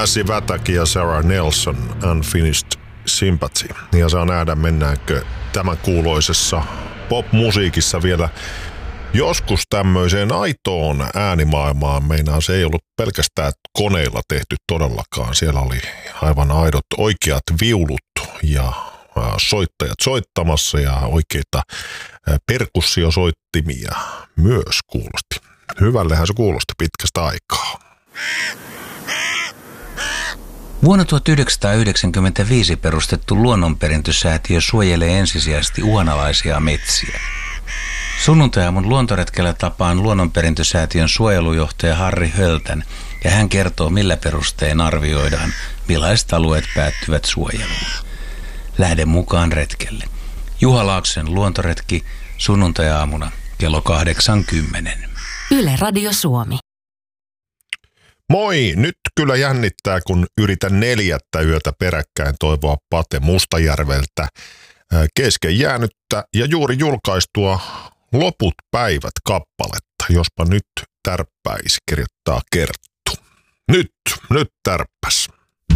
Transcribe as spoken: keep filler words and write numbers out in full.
Massive Attack ja Sarah Nelson, Unfinished Sympathy. Ja saa nähdä, mennäänkö tämän kuuloisessa pop-musiikissa vielä joskus tämmöiseen aitoon äänimaailmaan. Meinaa se ei ollut pelkästään koneilla tehty todellakaan. Siellä oli aivan aidot oikeat viulut ja soittajat soittamassa ja oikeita perkussiosoittimia myös kuulosti. Hyvällehän se kuulosti pitkästä aikaa. Vuonna tuhatyhdeksänsataayhdeksänkymmentäviisi perustettu luonnonperintösäätiö suojelee ensisijaisesti uhanalaisia metsiä. Sunnuntai-aamun luontoretkellä tapaan luonnonperintösäätiön suojelujohtaja Harri Höltän ja hän kertoo, millä perustein arvioidaan, millaiset alueet päättyvät suojeluun. Lähde mukaan retkelle. Juha Laakson luontoretki sunnuntai-aamuna kello kahdeksankymmentä. Yle Radio Suomi. Moi! Nyt kyllä jännittää, kun yritän neljättä yötä peräkkäin toivoa Pate Mustajärveltä kesken jäänyttä ja juuri julkaistua Loput päivät kappaletta. Jospa nyt tärppäisi, kirjoittaa Kerttu. Nyt, nyt tärppäs.